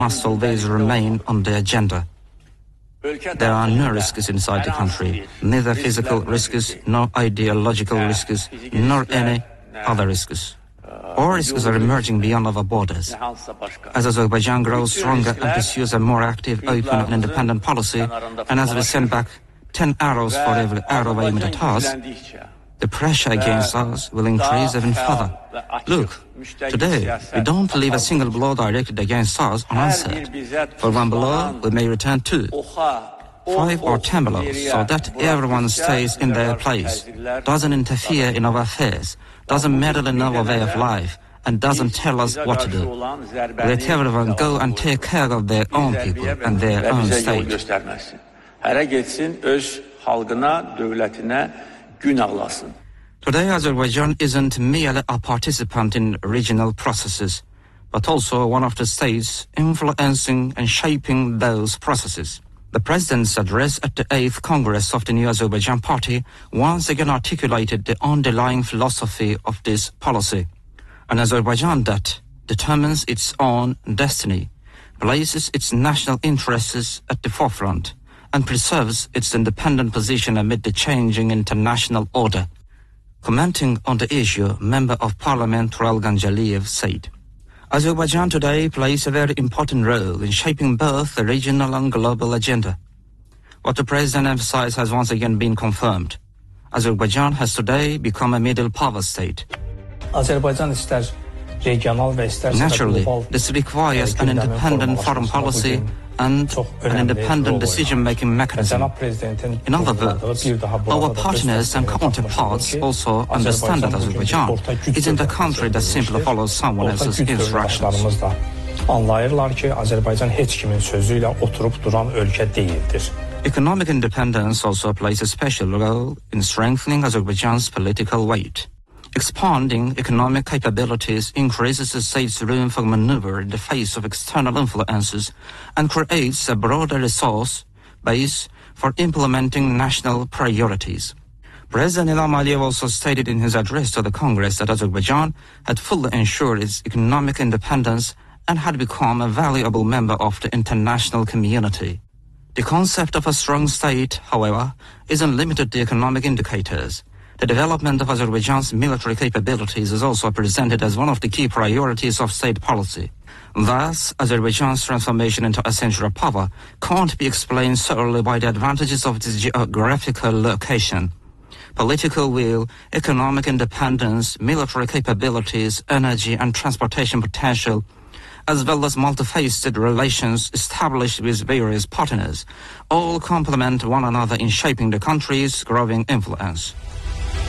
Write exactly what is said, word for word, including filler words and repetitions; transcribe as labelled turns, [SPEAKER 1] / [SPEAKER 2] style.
[SPEAKER 1] must always remain on the agenda. There are no risks inside the country, neither physical risks, nor ideological risks, nor any other risks. All risks are emerging beyond our borders. As Azerbaijan grows stronger and pursues a more active, open and independent policy, and as we send back ten arrows for every arrow aimed at us, the pressure against us will increase even further. Look, today, we don't leave a single blow directed against us unanswered. For one blow, we may return two, five or ten blows, so that everyone stays in their place, doesn't interfere in our affairs, doesn't meddle in our way of life, and doesn't tell us what to do. Let everyone go and take care of their own people and their own state. Today, Azerbaijan isn't merely a participant in regional processes, but also one of the states influencing and shaping those processes. The President's address at the eighth Congress of the New Azerbaijan Party once again articulated the underlying philosophy of this policy. An Azerbaijan that determines its own destiny, places its national interests at the forefront, and preserves its independent position amid the changing international order. Commenting on the issue, Member of Parliament Tural Ganjaliyev said, Azerbaijan today plays a very important role in shaping both the regional and global agenda. What the President emphasized has once again been confirmed. Azerbaijan has today become a middle power state. Naturally, this requires an independent foreign policy and an independent decision-making mechanism. In other words, our partners and counterparts also understand that Azerbaijan isn't a country that simply follows someone else's instructions. Economic independence also plays a special role in strengthening Azerbaijan's political weight. Expanding economic capabilities increases the state's room for maneuver in the face of external influences and creates a broader resource base for implementing national priorities. President Ilham Aliyev also stated in his address to the Congress that Azerbaijan had fully ensured its economic independence and had become a valuable member of the international community. The concept of a strong state, however, isn't limited to economic indicators. The development of Azerbaijan's military capabilities is also presented as one of the key priorities of state policy. Thus, Azerbaijan's transformation into a central power can't be explained solely by the advantages of its geographical location. Political will, economic independence, military capabilities, energy and transportation potential, as well as multifaceted relations established with various partners, all complement one another in shaping the country's growing influence.